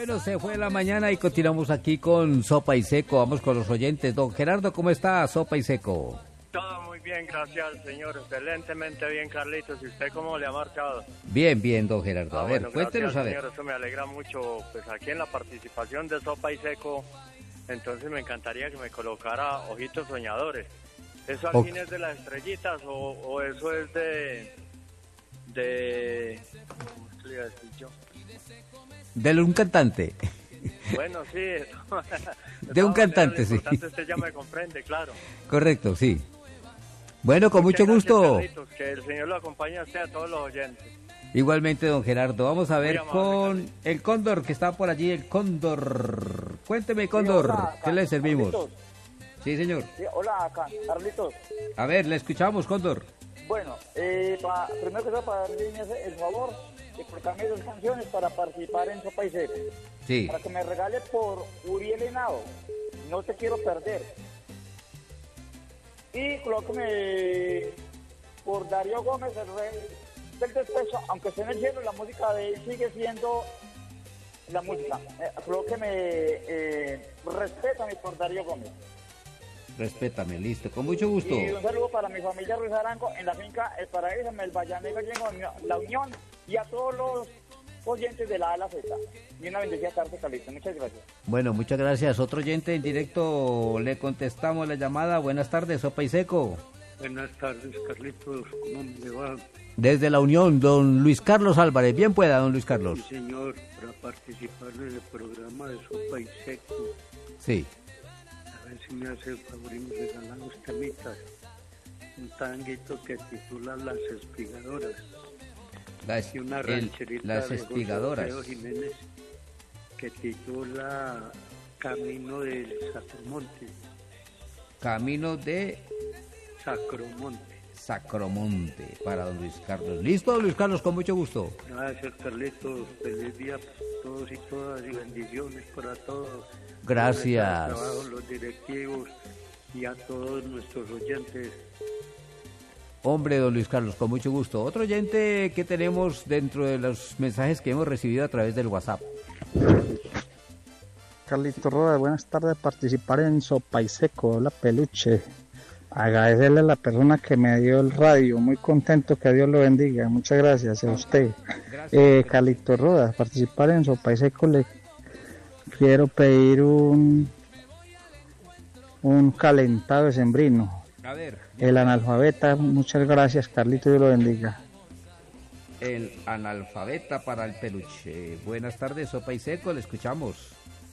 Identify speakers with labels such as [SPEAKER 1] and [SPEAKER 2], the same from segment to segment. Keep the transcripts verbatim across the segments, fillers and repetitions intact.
[SPEAKER 1] Bueno, se fue la mañana y continuamos aquí con Sopa y Seco. Vamos con los oyentes. Don Gerardo, ¿cómo está Sopa y Seco?
[SPEAKER 2] Todo muy bien, gracias, señor. Excelentemente bien, Carlitos. ¿Y usted cómo le ha marcado?
[SPEAKER 1] Bien, bien, don Gerardo. A
[SPEAKER 2] Ah,
[SPEAKER 1] ver,
[SPEAKER 2] bueno,
[SPEAKER 1] cuéntenos
[SPEAKER 2] gracias,
[SPEAKER 1] a ver.
[SPEAKER 2] señor. Eso me alegra mucho. Pues aquí en la participación de Sopa y Seco, entonces me encantaría que me colocara Ojitos Soñadores. ¿Eso al
[SPEAKER 1] Ok.
[SPEAKER 2] fin es de las estrellitas o, o eso es de... de... ¿cómo es que le iba a decir yo?
[SPEAKER 1] De un cantante.
[SPEAKER 2] Bueno, sí.
[SPEAKER 1] De un cantante,
[SPEAKER 2] lo
[SPEAKER 1] sí.
[SPEAKER 2] importante usted ya me comprende, claro.
[SPEAKER 1] Correcto, sí. Bueno, con
[SPEAKER 2] Muchas
[SPEAKER 1] mucho
[SPEAKER 2] gracias,
[SPEAKER 1] gusto.
[SPEAKER 2] Carlitos, que el Señor lo acompañe a usted, a todos los oyentes.
[SPEAKER 1] Igualmente, don Gerardo. Vamos a ver
[SPEAKER 2] amable,
[SPEAKER 1] con el Cóndor, que está por allí, el Cóndor. Cuénteme, Cóndor,
[SPEAKER 3] hola,
[SPEAKER 1] ¿qué le servimos?
[SPEAKER 3] Carlitos.
[SPEAKER 1] Sí, señor.
[SPEAKER 3] Sí, hola, Ca- Carlitos.
[SPEAKER 1] A ver, le escuchamos, Cóndor.
[SPEAKER 3] Bueno, eh, pa- primero que todo para darme el favor de colocarme dos canciones para participar en Sopa y Seco.
[SPEAKER 1] Sí.
[SPEAKER 3] Para que me regale por Uriel Henao, No te quiero perder. Y colóqueme por Darío Gómez, el rey del despecho, aunque esté en el cielo, la música de él sigue siendo la música. Eh, colóqueme eh, Respétame por Darío Gómez.
[SPEAKER 1] Respétame, listo. Con mucho gusto.
[SPEAKER 3] Y un saludo para mi familia Ruiz Arango en la finca El Paraíso, en el Vallanegro, Gallego, La Unión, y a todos los oyentes de la A a la Z. Y una bendecida tarde, Carlitos. Muchas gracias.
[SPEAKER 1] Bueno, muchas gracias. Otro oyente en directo, le contestamos la llamada. Buenas tardes, Sopa y Seco.
[SPEAKER 4] Buenas tardes, Carlitos. ¿Cómo me va?
[SPEAKER 1] Desde la Unión, don Luis Carlos Álvarez. Bien pueda, don Luis Carlos.
[SPEAKER 4] Sí, señor, para participar en el programa de Sopa y Seco.
[SPEAKER 1] Sí.
[SPEAKER 4] A ver si me hace el favor y me regala unos temitas. Un tanguito que titula Las Espigadoras.
[SPEAKER 1] Las,
[SPEAKER 4] Y una
[SPEAKER 1] el-
[SPEAKER 4] rancherita
[SPEAKER 1] las
[SPEAKER 4] de José
[SPEAKER 1] espigadoras.
[SPEAKER 4] Alfredo Jiménez que titula Camino del Sacromonte.
[SPEAKER 1] Camino de
[SPEAKER 4] Sacromonte.
[SPEAKER 1] Sacromonte para don Luis Carlos. ¿Listo, don Luis Carlos? Con mucho gusto.
[SPEAKER 4] Gracias, Carlitos. Feliz día para todos y todas y bendiciones para todos.
[SPEAKER 1] Gracias.
[SPEAKER 4] Los trabajos, los directivos y a todos nuestros oyentes.
[SPEAKER 1] Hombre, don Luis Carlos, con mucho gusto. Otro oyente que tenemos dentro de los mensajes que hemos recibido a través del WhatsApp.
[SPEAKER 5] Carlito Roda, buenas tardes. Participar en Sopa y Seco, la peluche. Agradecerle a la persona que me dio el radio. Muy contento, que Dios lo bendiga. Muchas gracias a usted. Eh, Carlito Roda, participar en Sopa y Seco, le quiero pedir un, un calentado de sembrino.
[SPEAKER 1] A ver.
[SPEAKER 5] El analfabeta, muchas gracias, Carlito, Dios lo bendiga.
[SPEAKER 1] El analfabeta para el peluche. Buenas tardes, Sopa y Seco, le escuchamos.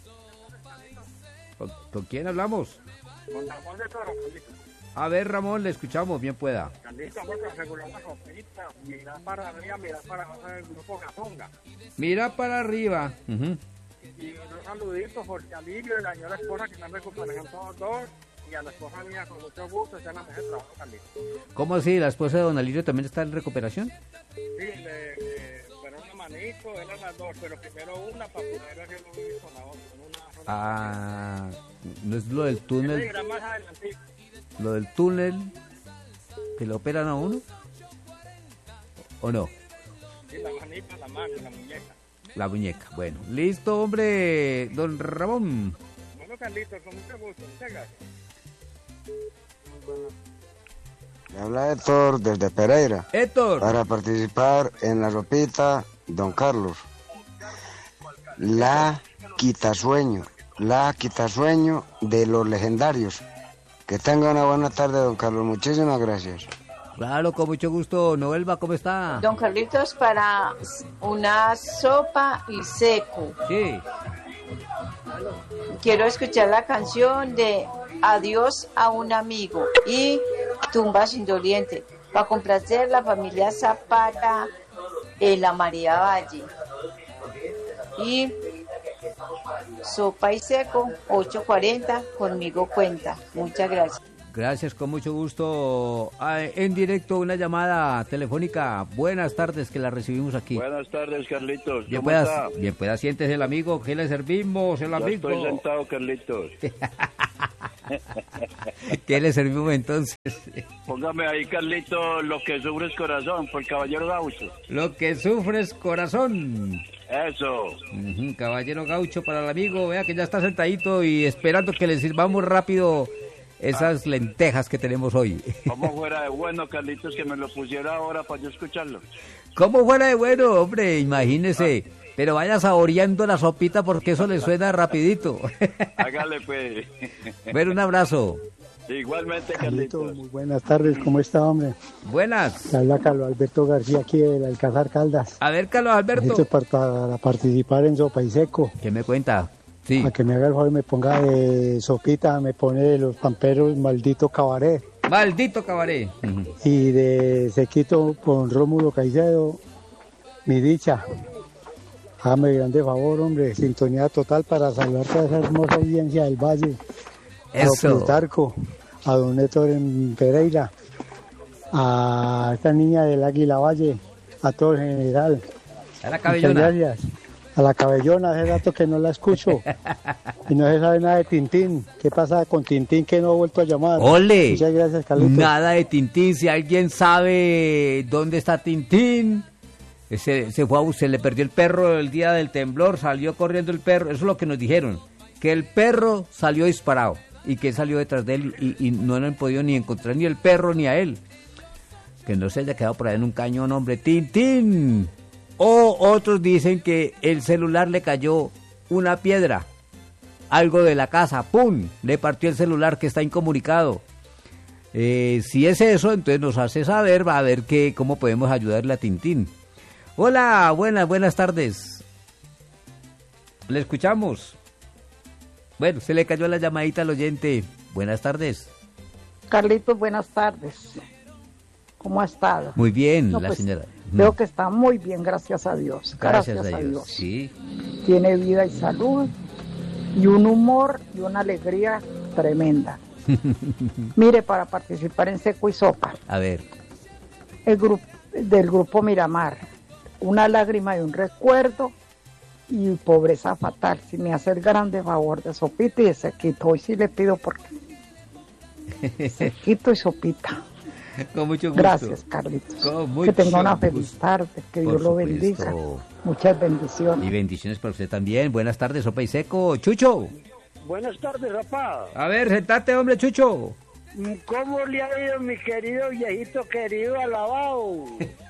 [SPEAKER 1] ¿Con, con quién hablamos?
[SPEAKER 3] Con Ramón de Toro, Carlitos.
[SPEAKER 1] A ver, Ramón, le escuchamos, bien pueda.
[SPEAKER 3] Carlitos, vamos a regular la sopita. Mira para arriba, mira para abajo del grupo Gazonga.
[SPEAKER 1] Mira para arriba. Ujú.
[SPEAKER 3] Y un saludito porque Alivio y la señora esposa que están recuperando todos dos. Y a la esposa mía, con mucho gusto, están a mejor trabajo, Carlitos.
[SPEAKER 1] ¿Cómo así? ¿La esposa de don Alirio también está en recuperación?
[SPEAKER 3] Sí, le, le fueron una manito, eran las dos, pero primero una para poder hacerlo bien con la otra. Con una sola.
[SPEAKER 1] Ah, ¿no es lo del
[SPEAKER 3] Ese
[SPEAKER 1] túnel?
[SPEAKER 3] dirá más adelante.
[SPEAKER 1] ¿Lo del túnel que le operan a uno? ¿O no?
[SPEAKER 3] Sí, la manita, la mano, la muñeca.
[SPEAKER 1] La muñeca. Bueno, listo, hombre, don Ramón.
[SPEAKER 3] Bueno, Carlitos, con mucho gusto. Muchas gracias.
[SPEAKER 6] Me habla Héctor desde Pereira.
[SPEAKER 1] Héctor.
[SPEAKER 6] Para participar en la ropita, don Carlos. La quitasueño. La quitasueño de los legendarios. Que tenga una buena tarde, don Carlos. Muchísimas gracias.
[SPEAKER 1] Claro, con mucho gusto. Noelba, ¿cómo está?
[SPEAKER 7] Don Carlitos, para una sopa y seco.
[SPEAKER 1] Sí.
[SPEAKER 7] Quiero escuchar la canción de Adiós a un amigo y Tumbas Indoliente, para complacer la familia Zapata en la María Valle. Y sopa y seco, ocho cuarenta, conmigo cuenta. Muchas gracias.
[SPEAKER 1] Gracias, con mucho gusto. Ah, en directo, una llamada telefónica. Buenas tardes, que la recibimos aquí.
[SPEAKER 8] Buenas tardes, Carlitos.
[SPEAKER 1] Bien
[SPEAKER 8] ¿Cómo
[SPEAKER 1] pueda,
[SPEAKER 8] está?
[SPEAKER 1] bien pueda, siéntese el amigo. ¿Qué le servimos, el
[SPEAKER 8] Ya
[SPEAKER 1] amigo?
[SPEAKER 8] estoy sentado, Carlitos.
[SPEAKER 1] ¿Qué le servimos entonces?
[SPEAKER 8] Póngame ahí, Carlitos, Lo que sufre es corazón, por el Caballero Gaucho.
[SPEAKER 1] Lo que sufre es corazón.
[SPEAKER 8] Eso.
[SPEAKER 1] Uh-huh, caballero gaucho para el amigo, vea que ya está sentadito y esperando que le sirvamos rápido esas lentejas que tenemos hoy.
[SPEAKER 8] ¿Cómo fuera de bueno, Carlitos, que me lo pusiera ahora para yo escucharlo?
[SPEAKER 1] ¿Cómo fuera de bueno, hombre? Imagínese. Ah. Pero vaya saboreando la sopita porque eso le suena rapidito.
[SPEAKER 8] Hágale, pues.
[SPEAKER 1] Bueno, un abrazo.
[SPEAKER 8] Igualmente, Carlitos.
[SPEAKER 9] Carlitos. Muy buenas tardes, ¿cómo está, hombre?
[SPEAKER 1] Buenas.
[SPEAKER 9] Te habla Carlos Alberto García aquí del Alcázar Caldas.
[SPEAKER 1] A ver, Carlos Alberto.
[SPEAKER 9] Esto es para, para participar en Sopa y Seco.
[SPEAKER 1] ¿Qué me cuenta? Sí.
[SPEAKER 9] Para que me haga el favor y me ponga de sopita, me pone de los pamperos Maldito Cabaret.
[SPEAKER 1] Maldito Cabaret. Uh-huh.
[SPEAKER 9] Y de sequito con Rómulo Caicedo, Mi Dicha. Hágame grande favor, hombre, sintonía total para saludar a esa hermosa audiencia del Valle.
[SPEAKER 1] Eso.
[SPEAKER 9] A don Plutarco, a don Héctor en Pereira, a esta niña del Águila Valle, a todo el general.
[SPEAKER 1] A la cabellona.
[SPEAKER 9] Gracias. A la cabellona, hace rato que no la escucho. Y no se sabe nada de Tintín. ¿Qué pasa con Tintín que no ha vuelto a llamar?
[SPEAKER 1] ¡Ole!
[SPEAKER 9] Muchas gracias, Carlitos.
[SPEAKER 1] Nada de Tintín. Si alguien sabe dónde está Tintín, se, se, fue a, se le perdió el perro el día del temblor, salió corriendo el perro. Eso es lo que nos dijeron. Que el perro salió disparado y que salió detrás de él y, y no han podido ni encontrar ni el perro ni a él. Que no se haya quedado por ahí en un cañón, hombre. ¡Tintín! O otros dicen que el celular le cayó una piedra, algo de la casa, ¡pum! Le partió el celular que está incomunicado. Eh, si es eso, entonces nos hace saber, va a ver que, cómo podemos ayudarle a Tintín. Hola, buenas, buenas tardes. Le escuchamos. Bueno, se le cayó la llamadita al oyente. Buenas tardes.
[SPEAKER 10] Carlitos, buenas tardes. ¿Cómo ha estado?
[SPEAKER 1] Muy bien,
[SPEAKER 10] no,
[SPEAKER 1] la
[SPEAKER 10] pues,
[SPEAKER 1] señora.
[SPEAKER 10] Veo que está muy bien, gracias a Dios.
[SPEAKER 1] Gracias,
[SPEAKER 10] gracias
[SPEAKER 1] a,
[SPEAKER 10] a
[SPEAKER 1] Dios.
[SPEAKER 10] Dios.
[SPEAKER 1] Sí.
[SPEAKER 10] Tiene vida y salud, y un humor y una alegría tremenda. Mire, para participar en Seco y Sopa.
[SPEAKER 1] A ver.
[SPEAKER 10] El grupo del grupo Miramar. Una lágrima de un recuerdo y pobreza fatal. Si me hace el grande favor de sopita y de sequito. Hoy sí le pido porque sequito y sopita.
[SPEAKER 1] Con mucho gusto.
[SPEAKER 10] Gracias, Carlitos.
[SPEAKER 1] Con mucho
[SPEAKER 10] que tenga una feliz
[SPEAKER 1] gusto.
[SPEAKER 10] tarde, que Dios
[SPEAKER 1] Por
[SPEAKER 10] lo
[SPEAKER 1] supuesto.
[SPEAKER 10] bendiga. Muchas bendiciones.
[SPEAKER 1] Y bendiciones para usted también. Buenas tardes, Sopa y Seco. Chucho.
[SPEAKER 4] Buenas tardes, rapaz.
[SPEAKER 1] A ver, sentate, hombre, Chucho.
[SPEAKER 4] ¿Cómo le ha ido mi querido viejito querido alabado?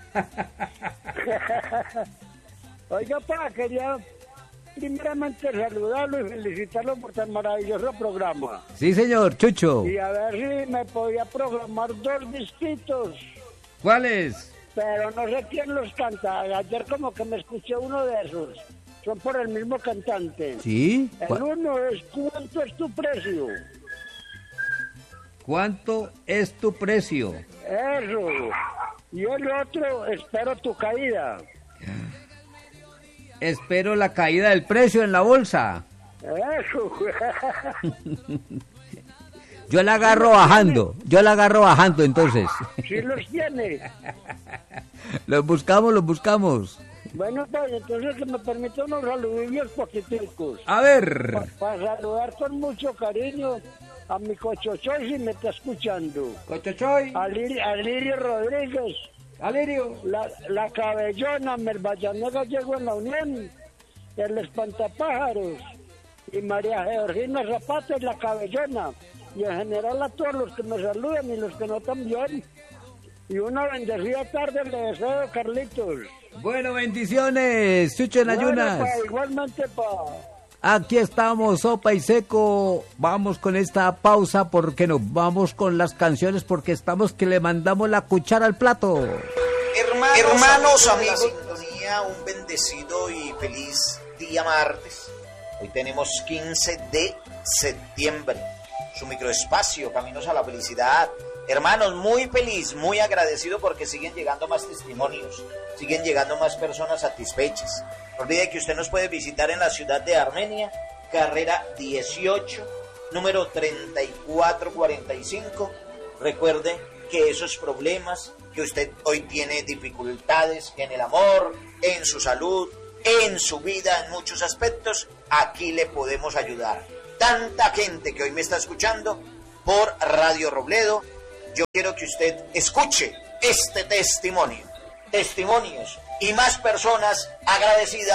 [SPEAKER 4] Oiga, pa, quería primeramente saludarlo y felicitarlo por tan maravilloso programa.
[SPEAKER 1] Sí, señor, Chucho.
[SPEAKER 4] Y a ver si me podía programar dos disquitos.
[SPEAKER 1] ¿Cuáles?
[SPEAKER 4] Pero no sé quién los canta. Ayer como que me escuché uno de esos. Son por el mismo cantante.
[SPEAKER 1] ¿Sí?
[SPEAKER 4] El uno es ¿cuánto es tu precio?
[SPEAKER 1] ¿Cuánto es tu precio?
[SPEAKER 4] Eso. Y el otro, espero tu caída.
[SPEAKER 1] Espero la caída del precio en la bolsa.
[SPEAKER 4] Eso.
[SPEAKER 1] Yo la agarro bajando. Yo la agarro bajando, entonces.
[SPEAKER 4] Sí los tiene.
[SPEAKER 1] Los buscamos, los buscamos.
[SPEAKER 4] Bueno, pues entonces que me permita unos saludillos poquiticos.
[SPEAKER 1] A ver.
[SPEAKER 4] Para pa saludar con mucho cariño a mi Cochochoy, si me está escuchando.
[SPEAKER 1] Cochochoy.
[SPEAKER 4] A, Liri, a Lirio Rodríguez.
[SPEAKER 1] A Lirio.
[SPEAKER 4] La, la Cabellona, Melvallanega Gallego en la Unión. El Espantapájaros. Y María Georgina Zapata y la Cabellona. Y en general a todos los que me saludan y los que no también. Y una bendecida tarde le deseo, Carlitos.
[SPEAKER 1] Bueno, bendiciones, Chucho en ayunas.
[SPEAKER 4] Bueno, pa, igualmente, pa.
[SPEAKER 1] Aquí estamos, Sopa y Seco. Vamos con esta pausa porque nos vamos con las canciones porque estamos que le mandamos la cuchara al plato.
[SPEAKER 11] Hermanos, Hermanos amigos, amigos, sintonía, un bendecido y feliz día martes. Hoy tenemos quince de septiembre. Su microespacio, Caminos a la Felicidad. Hermanos, muy feliz, muy agradecido porque siguen llegando más testimonios, siguen llegando más personas satisfechas. No olvide que usted nos puede visitar en la ciudad de Armenia, carrera dieciocho, número treinta y cuatro cuarenta y cinco. Recuerde que esos problemas, que usted hoy tiene dificultades en el amor, en su salud, en su vida, en muchos aspectos, aquí le podemos ayudar. Tanta gente que hoy me está escuchando por Radio Robledo, yo quiero que usted escuche este testimonio, testimonios y más personas agradecidas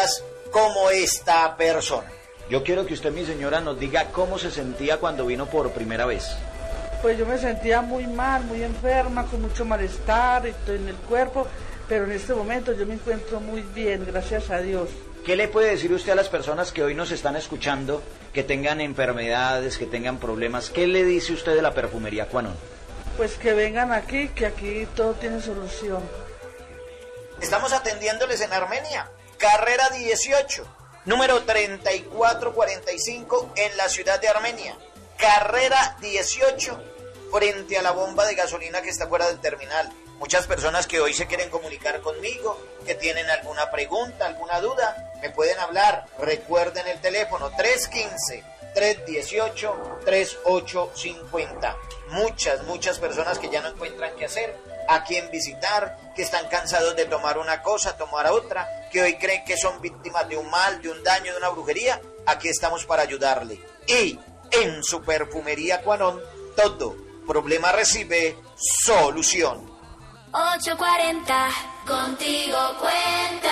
[SPEAKER 11] como esta persona.
[SPEAKER 12] Yo quiero que usted, mi señora, nos diga cómo se sentía cuando vino por primera vez.
[SPEAKER 13] Pues yo me sentía muy mal, muy enferma, con mucho malestar en el cuerpo, pero en este momento yo me encuentro muy bien, gracias a Dios.
[SPEAKER 12] ¿Qué le puede decir usted a las personas que hoy nos están escuchando, que tengan enfermedades, que tengan problemas? ¿Qué le dice usted de la perfumería Quanon?
[SPEAKER 13] Pues que vengan aquí, que aquí todo tiene solución.
[SPEAKER 11] Estamos atendiéndoles en Armenia, carrera dieciocho, número treinta y cuatro cuarenta y cinco en la ciudad de Armenia. Carrera dieciocho, frente a la bomba de gasolina que está fuera del terminal. Muchas personas que hoy se quieren comunicar conmigo, que tienen alguna pregunta, alguna duda, me pueden hablar. Recuerden el teléfono tres uno cinco, tres uno ocho, tres ocho cinco cero. Muchas, muchas personas que ya no encuentran qué hacer, a quién visitar, que están cansados de tomar una cosa, tomar a otra, que hoy creen que son víctimas de un mal, de un daño, de una brujería. Aquí estamos para ayudarle. Y en su perfumería Quanon, todo problema recibe solución.
[SPEAKER 14] ocho cuarenta, contigo cuenta.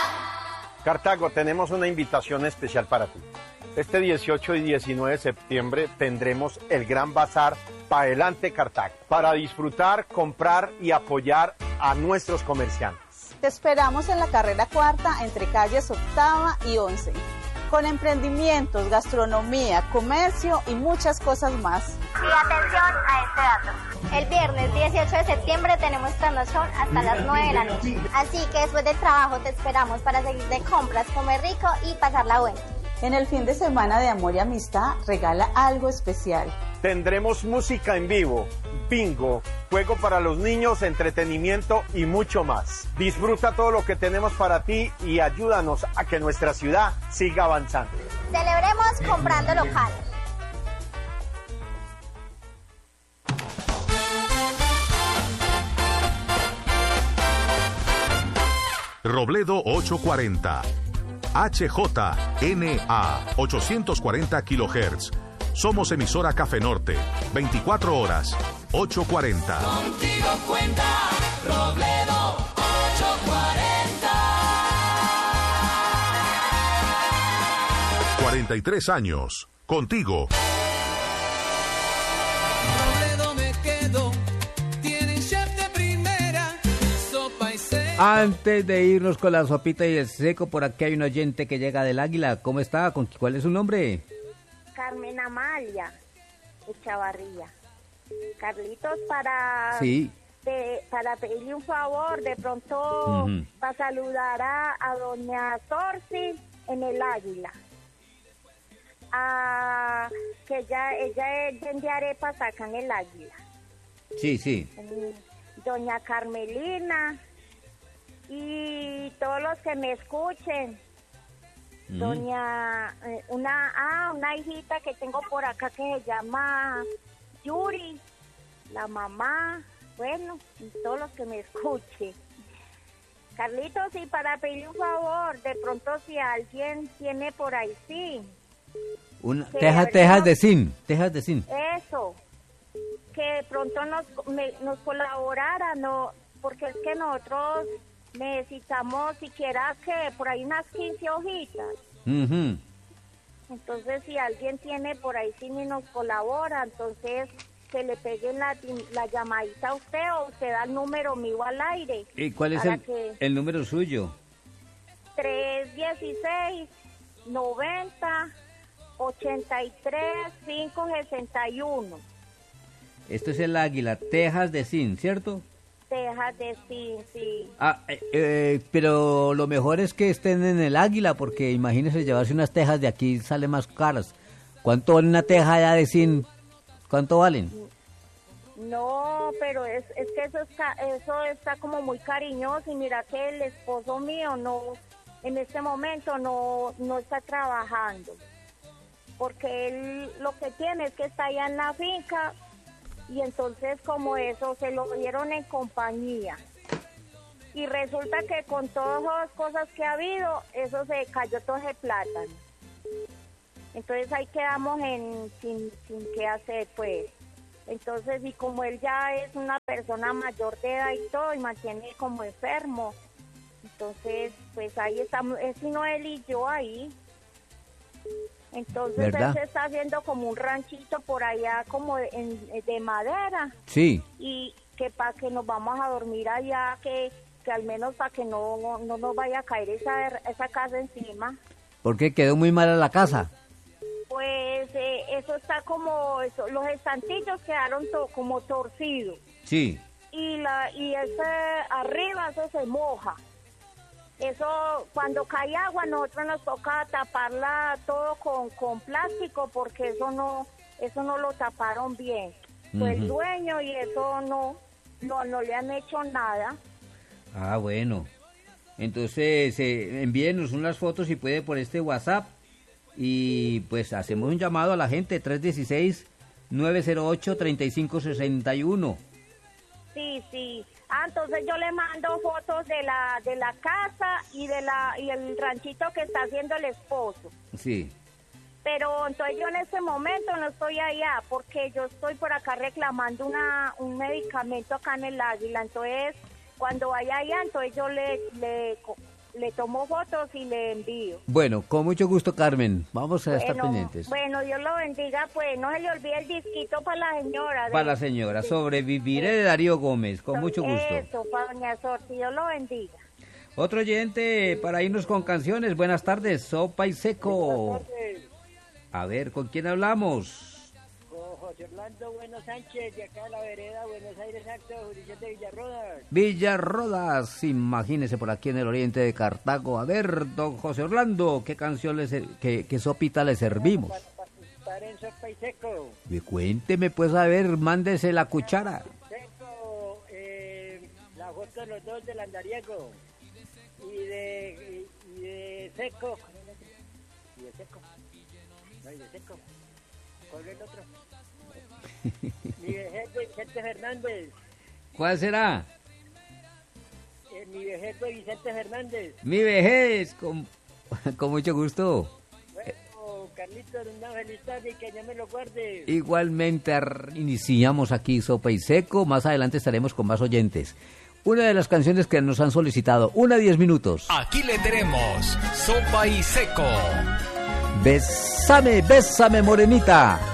[SPEAKER 15] Cartago, tenemos una invitación especial para ti. Este dieciocho y diecinueve de septiembre tendremos el Gran Bazar Pa'Delante Cartago, para disfrutar, comprar y apoyar a nuestros comerciantes.
[SPEAKER 16] Te esperamos en la carrera cuarta entre calles octava y once, con emprendimientos, gastronomía, comercio y muchas cosas más.
[SPEAKER 17] Y atención a este dato. El viernes dieciocho de septiembre tenemos promoción hasta las nueve de la noche. Así que después del trabajo te esperamos para seguir de compras, comer rico y pasarla buena.
[SPEAKER 16] En el fin de semana de amor y amistad, regala algo especial.
[SPEAKER 15] Tendremos música en vivo, bingo, juego para los niños, entretenimiento y mucho más. Disfruta todo lo que tenemos para ti y ayúdanos a que nuestra ciudad siga avanzando.
[SPEAKER 17] Celebremos comprando local.
[SPEAKER 18] Robledo ochocientos cuarenta, H J N A ochocientos cuarenta kilohertz. Somos emisora Café Norte, veinticuatro horas, ochocientos cuarenta.
[SPEAKER 14] Contigo cuenta, Robledo ochocientos cuarenta.
[SPEAKER 18] cuarenta y tres años, contigo.
[SPEAKER 14] Robledo me quedo, tiene chef de primera, sopa y seco.
[SPEAKER 1] Antes de irnos con la sopita y el seco, por aquí hay un oyente que llega del Águila. ¿Cómo está? ¿Cuál es su nombre?
[SPEAKER 19] Carmen Amalia Echavarría. Carlitos, para
[SPEAKER 1] sí.
[SPEAKER 19] de, para pedirle un favor, de pronto uh-huh. para saludar a, a doña Torsi en el Águila. A, que ella, ella es de arepas acá en el Águila.
[SPEAKER 1] Sí, sí.
[SPEAKER 19] Doña Carmelina y todos los que me escuchen. Mm. Doña, eh, una, ah, una hijita que tengo por acá que se llama Yuri, la mamá, bueno, y todos los que me escuchen. Carlitos, y para pedirle un favor, de pronto si alguien tiene por ahí, sí.
[SPEAKER 1] Una, tejas, tejas de zinc, tejas de zinc.
[SPEAKER 19] Eso, que de pronto nos, me, nos colaborara, no, porque es que nosotros necesitamos siquiera que por ahí unas quince hojitas.
[SPEAKER 1] Uh-huh.
[SPEAKER 19] Entonces, si alguien tiene por ahí sí ni nos colabora, entonces que le peguen la, la llamadita a usted o usted da el número mío al aire.
[SPEAKER 1] ¿Y cuál es el, que... el número suyo?
[SPEAKER 19] tres uno seis, noventa, ochenta y tres, cinco sesenta y uno.
[SPEAKER 1] Esto es el Águila, tejas de zinc, ¿cierto?
[SPEAKER 19] Tejas de zinc, sí.
[SPEAKER 1] Ah, eh, eh, pero lo mejor es que estén en el Águila, porque imagínese llevarse unas tejas de aquí, sale más caras. ¿Cuánto vale una teja allá de zinc? ¿Cuánto valen?
[SPEAKER 19] No, pero es, es que eso está, eso está como muy cariñoso, y mira que el esposo mío no, en este momento no, no está trabajando, porque él lo que tiene es que está allá en la finca, y entonces como eso se lo dieron en compañía, y resulta que con todas las cosas que ha habido, eso se cayó todo ese plátano. Entonces ahí quedamos en sin, sin qué hacer, pues. Entonces, y como él ya es una persona mayor de edad y todo, y mantiene como enfermo, Entonces, pues ahí estamos, es sino él y yo ahí. Entonces
[SPEAKER 1] ¿verdad?
[SPEAKER 19] él se está haciendo como un ranchito por allá, como de, en, de madera.
[SPEAKER 1] Sí.
[SPEAKER 19] Y que para que nos vamos a dormir allá, que, que al menos para que no, no nos vaya a caer esa, esa casa encima.
[SPEAKER 1] ¿Por qué quedó muy mala la casa?
[SPEAKER 19] Pues eh, eso está como, eso, los estantillos quedaron to, como torcidos.
[SPEAKER 1] Sí.
[SPEAKER 19] Y, la, y ese arriba, eso se moja. Eso, cuando cae agua, nosotros nos toca taparla todo con, con plástico, porque eso no eso no lo taparon bien. Fue el
[SPEAKER 1] Ujú.
[SPEAKER 19] dueño y eso no, no, no le han hecho nada.
[SPEAKER 1] Ah, bueno. Entonces, eh, envíenos unas fotos si puede por este WhatsApp y pues hacemos un llamado a la gente, tres uno seis, nueve cero ocho, tres cinco seis uno.
[SPEAKER 19] Sí, sí. Ah, entonces yo le mando fotos de la de la casa y de la y el ranchito que está haciendo el esposo.
[SPEAKER 1] Sí.
[SPEAKER 19] Pero entonces yo en este momento no estoy allá porque yo estoy por acá reclamando una un medicamento acá en el Águila. Entonces, cuando vaya allá, entonces yo le, le, le tomo fotos y le envío.
[SPEAKER 1] Bueno, con mucho gusto, Carmen. Vamos a estar
[SPEAKER 19] Bueno,
[SPEAKER 1] pendientes.
[SPEAKER 19] bueno, Dios lo bendiga, pues no se le olvide el disquito para la señora. de-
[SPEAKER 1] Para la señora, Sobreviviré de Darío Gómez, con mucho gusto.
[SPEAKER 19] Eso, para doña Sorti, Dios lo bendiga.
[SPEAKER 1] Otro oyente para irnos con canciones. Buenas tardes, Sopa y Seco. A ver, ¿con quién hablamos?
[SPEAKER 20] Con José Orlando Bueno Sánchez, de acá de la vereda Buenos Aires, acto jurisdicción de Villarrodas.
[SPEAKER 1] Villarrodas, imagínese por aquí en el oriente de Cartago. A ver, don José Orlando, ¿qué canción, le ser- qué, qué sopita le servimos?
[SPEAKER 20] Para participar en Sopa y Seco.
[SPEAKER 1] Y cuénteme, pues, a ver, mándese la cuchara.
[SPEAKER 20] Seco, eh, la foto de los dos del andariego. Y de, y, y de Seco. Y de Seco. No, y de Seco. ¿Cuál es el otro? Mi vejez de Vicente Fernández.
[SPEAKER 1] ¿Cuál será?
[SPEAKER 20] Eh, mi vejez de Vicente Fernández.
[SPEAKER 1] Mi vejez, con, con mucho gusto.
[SPEAKER 20] Bueno, Carlitos, una feliz tarde y que Dios me lo guarde.
[SPEAKER 1] Igualmente ar- iniciamos aquí Sopa y Seco, más adelante estaremos con más oyentes. Una de las canciones que nos han solicitado, una diez minutos.
[SPEAKER 21] Aquí le tenemos Sopa y Seco.
[SPEAKER 1] Bésame, bésame, morenita.